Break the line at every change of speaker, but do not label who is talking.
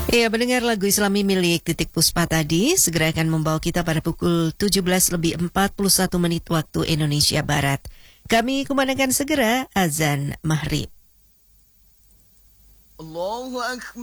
Ya, mendengar lagu Islami milik Titik Puspa tadi segera akan membawa kita pada pukul 17:41 waktu Indonesia Barat. Kami kumandangkan segera azan maghrib.